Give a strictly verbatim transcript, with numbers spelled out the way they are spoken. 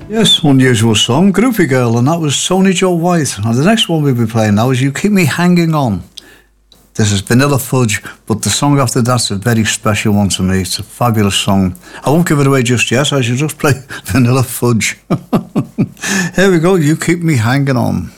Yes, unusual song, Groupie Girl, and that was Tony Joe White. And the next one we'll be playing now is You Keep Me Hanging On. This is Vanilla Fudge, but the song after that's a very special one to me. It's a fabulous song. I won't give it away just yet, I should just play Vanilla Fudge. Here we go, You Keep Me Hanging On.